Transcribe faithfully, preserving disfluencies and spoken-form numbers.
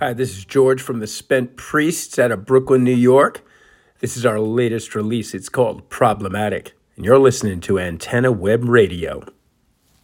Hi, this is George from the Spent Priests out of Brooklyn, New York. This is our latest release. It's called Problematic, and you're listening to Antenna Web Radio.